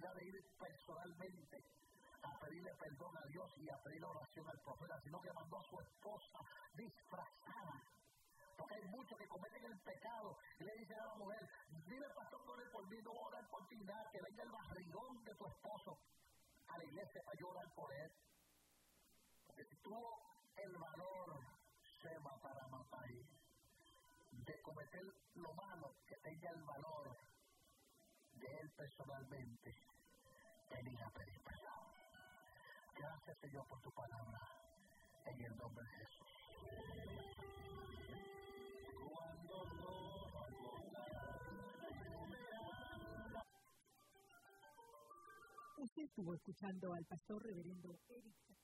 necesidad de ir personalmente a pedirle perdón a Dios y a pedir oración al profeta, sino que mandó a su esposa disfrazada. Porque hay muchos que cometen el pecado y le dicen a la mujer, dile pastor, no ore por mí, no voy a orar por ti, nada, que venga el barrigón de tu esposo a la iglesia para llorar por él. Porque si tuvo el valor, Seba, para matar, de cometer lo malo, que tenga el valor de él personalmente venir a pedir perdón. Gracias, Señor, por tu palabra, en el nombre de Jesús. Usted estuvo escuchando al pastor reverendo Eric